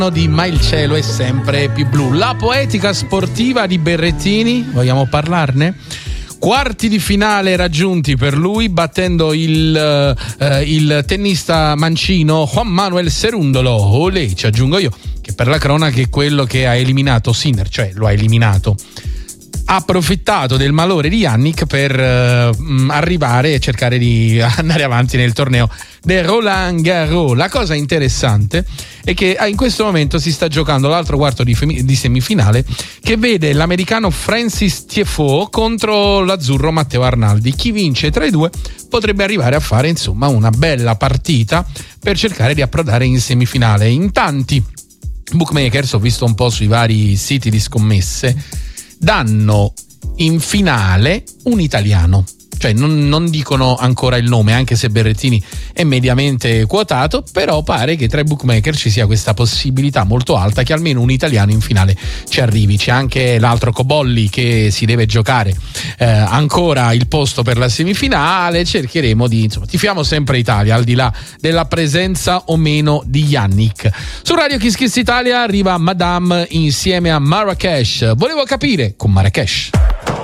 Di Ma il cielo è sempre più blu. La poetica sportiva di Berrettini, vogliamo parlarne? Quarti di finale raggiunti per lui, battendo il tennista mancino Juan Manuel Cerúndolo. Olè, ci aggiungo io, che per la cronaca è quello che ha eliminato Sinner, cioè lo ha eliminato. Ha approfittato del malore di Jannik per arrivare e cercare di andare avanti nel torneo del Roland Garros. La cosa interessante è che in questo momento si sta giocando l'altro quarto di semifinale, che vede l'americano Francis Tiafoe contro l'azzurro Matteo Arnaldi. Chi vince tra i due potrebbe arrivare a fare insomma una bella partita per cercare di approdare in semifinale. In tanti bookmakers, ho visto un po' sui vari siti di scommesse, danno in finale un italiano, cioè non dicono ancora il nome, anche se Berrettini è mediamente quotato, però pare che tra i bookmaker ci sia questa possibilità molto alta che almeno un italiano in finale ci arrivi. C'è anche l'altro Cobolli che si deve giocare ancora il posto per la semifinale. Cercheremo tifiamo sempre Italia, al di là della presenza o meno di Jannik. Su Radio Kiss Kiss Italia arriva Madame insieme a Marrakesh. Volevo capire con Marrakesh.